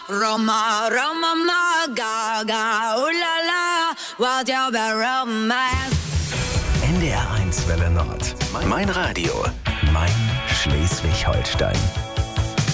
Roma, Roma, ma, gaga, ulala, what your romance. NDR 1 Welle Nord. Mein Radio, mein Schleswig-Holstein.